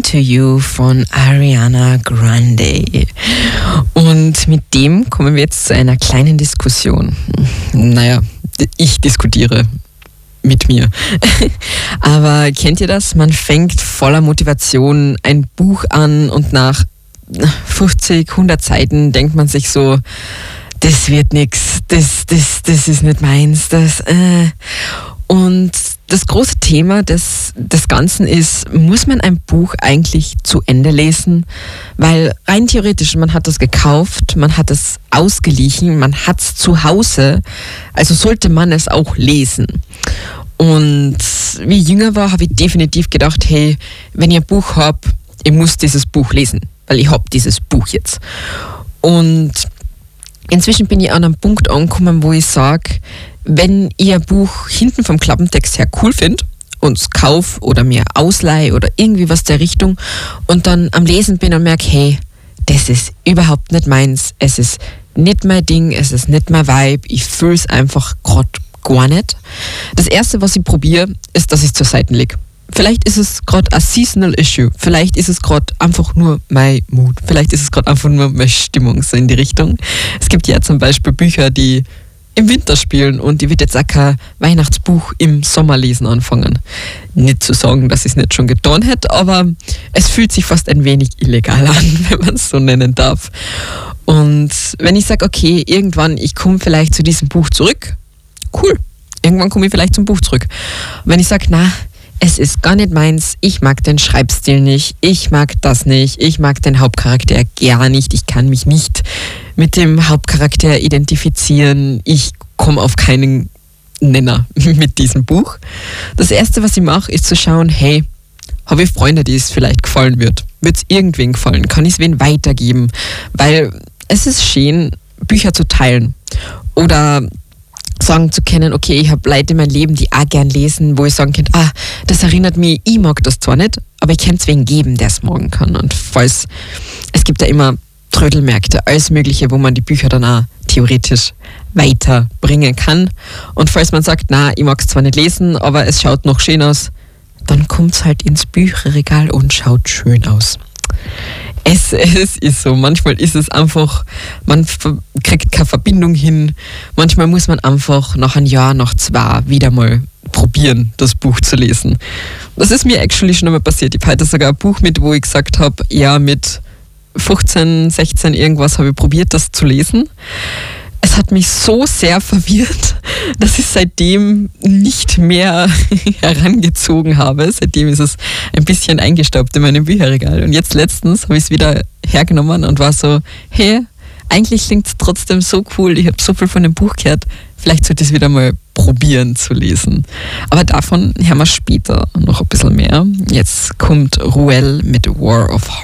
to You von Ariana Grande. Und mit dem kommen wir jetzt zu einer kleinen Diskussion. Naja, ich diskutiere mit mir. Aber kennt ihr das? Man fängt voller Motivation ein Buch an und nach 50, 100 Seiten denkt man sich so, das wird nix, das ist nicht meins, Und das große Thema des Ganzen ist, muss man ein Buch eigentlich zu Ende lesen? Weil rein theoretisch, man hat das gekauft, man hat es ausgeliehen, man hat es zu Hause, also sollte man es auch lesen. Und wie ich jünger war, habe ich definitiv gedacht, hey, wenn ich ein Buch habe, ich muss dieses Buch lesen, weil ich habe dieses Buch jetzt. Und inzwischen bin ich an einem Punkt angekommen, wo ich sage, wenn ich ein Buch hinten vom Klappentext her cool finde und es kaufe oder mir ausleihe oder irgendwie was der Richtung und dann am Lesen bin und merke, hey, das ist überhaupt nicht meins, es ist nicht mein Ding, es ist nicht mein Vibe, ich fühle es einfach gerade gar nicht. Das Erste, was ich probiere, ist, dass ich es zur Seite lege. Vielleicht ist es gerade ein seasonal issue, vielleicht ist es gerade einfach nur mein Mood, vielleicht ist es gerade einfach nur meine Stimmung so in die Richtung. Es gibt ja zum Beispiel Bücher, die im Winter spielen und ich würde jetzt auch kein Weihnachtsbuch im Sommer lesen anfangen. Nicht zu sagen, dass ich es nicht schon getan hätte, aber es fühlt sich fast ein wenig illegal an, wenn man es so nennen darf. Und wenn ich sage, okay, irgendwann, ich komme vielleicht zu diesem Buch zurück, cool, irgendwann komme ich vielleicht zum Buch zurück. Wenn ich sage, na, es ist gar nicht meins, ich mag den Schreibstil nicht, ich mag das nicht, ich mag den Hauptcharakter gar nicht, ich kann mich nicht mit dem Hauptcharakter identifizieren, ich komme auf keinen Nenner mit diesem Buch. Das Erste, was ich mache, ist zu schauen, hey, habe ich Freunde, die es vielleicht gefallen wird? Wird es irgendwen gefallen? Kann ich es wen weitergeben? Weil es ist schön, Bücher zu teilen oder sagen zu können, okay, ich habe Leute in meinem Leben, die auch gern lesen, wo ich sagen kann, das erinnert mich, ich mag das zwar nicht, aber ich kann es wen geben, der es morgen kann. Und falls, es gibt ja immer Trödelmärkte, alles Mögliche, wo man die Bücher dann auch theoretisch weiterbringen kann. Und falls man sagt, na, ich mag es zwar nicht lesen, aber es schaut noch schön aus, dann kommt es halt ins Bücherregal und schaut schön aus. Es ist so, manchmal ist es einfach, man kriegt keine Verbindung hin, manchmal muss man einfach nach einem Jahr, nach 2 wieder mal probieren, das Buch zu lesen. Das ist mir actually schon einmal passiert. Ich habe heute sogar ein Buch mit, wo ich gesagt habe, ja, mit 15, 16 irgendwas habe ich probiert, das zu lesen. Es hat mich so sehr verwirrt, dass ich seitdem nicht mehr herangezogen habe. Seitdem ist es ein bisschen eingestaubt in meinem Bücherregal. Und jetzt letztens habe ich es wieder hergenommen und war so, hey, eigentlich klingt es trotzdem so cool. Ich habe so viel von dem Buch gehört. Vielleicht sollte ich es wieder mal probieren zu lesen. Aber davon hören wir später noch ein bisschen mehr. Jetzt kommt Ruel mit War of